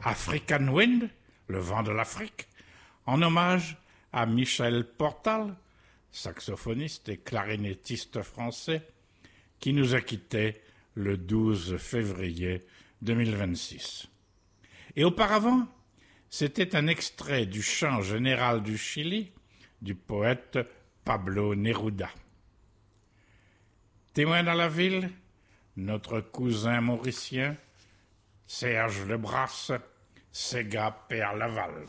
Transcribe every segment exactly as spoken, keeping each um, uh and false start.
African Wind, le vent de l'Afrique, en hommage à Michel Portal, saxophoniste et clarinettiste français, qui nous a quittés le douze février deux mille vingt-six. Et auparavant, c'était un extrait du chant général du Chili du poète Pablo Neruda. Témoin dans la ville, notre cousin mauricien, Serge Lebras, Sega Père Laval.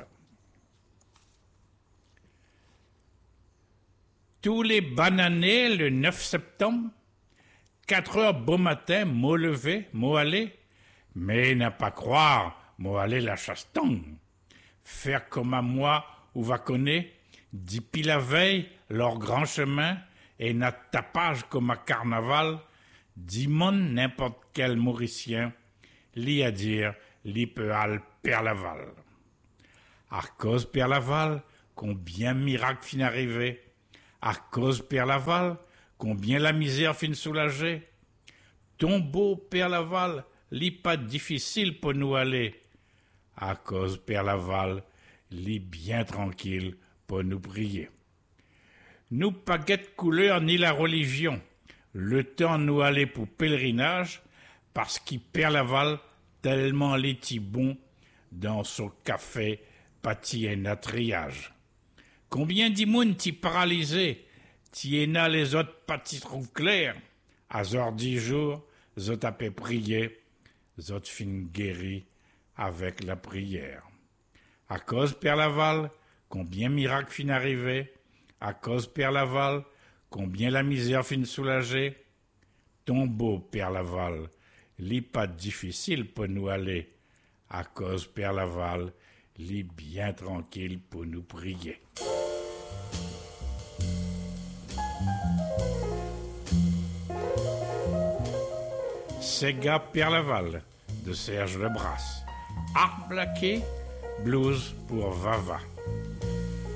Tous les bananés, le neuf septembre, quatre heures beau matin, mot levé, mot aller, mais n'a pas croire, mot aller la chasse-tongue. Faire comme à moi ou va connaître, dit pis la veille, leur grand chemin, et n'a tapage comme à carnaval, dit mon n'importe quel mauricien, li à dire, li peut al Père Laval. À cause Père Laval, combien miracle fin arrivé, à cause Père Laval, combien la misère fin soulagée. Ton beau Père Laval, li pas difficile pour nous aller. À cause Père Laval, li bien tranquille pour nous prier. Nous pas guette couleur ni la religion. Le temps nous aller pour pèlerinage, parce qu'il Père Laval tellement les petits bons dans son café pâti et triage. Combien d'imounes t'y paralysé, t'y éna les autres pas t'y trouvent clair. À zor dix jours, zot a peu prié, zot fin guéri avec la prière. À cause Père Laval, combien miracle fin arrivé, à cause Père Laval, combien la misère fin soulagée. Ton beau Père Laval, li pas difficile pour nous aller, à cause Père Laval, li bien tranquille pour nous prier. Sega Père Laval de Serge Lebras. Art Blaquet, blues pour Vava.